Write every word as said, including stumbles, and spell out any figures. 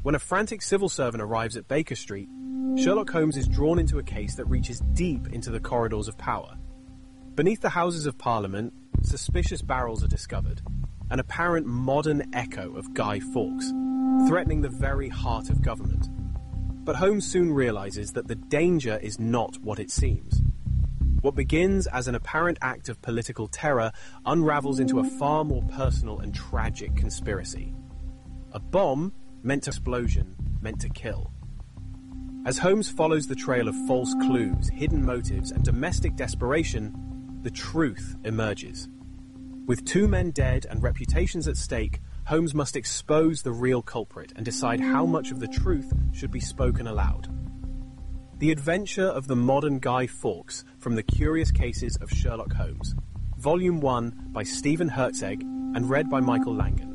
When a frantic civil servant arrives at Baker Street, Sherlock Holmes is drawn into a case that reaches deep into the corridors of power. Beneath the Houses of Parliament, suspicious barrels are discovered, an apparent modern echo of Guy Fawkes, threatening the very heart of government. But Holmes soon realizes that the danger is not what it seems. What begins as an apparent act of political terror unravels into a far more personal and tragic conspiracy. A bomb meant to explosion, meant to kill. As Holmes follows the trail of false clues, hidden motives, and domestic desperation, the truth emerges. With two men dead and reputations at stake, Holmes must expose the real culprit and decide how much of the truth should be spoken aloud. The Adventure of the Modern Guy Fawkes from the Curious Cases of Sherlock Holmes, Volume one by Stephen Hertzeg and read by Michael Langan.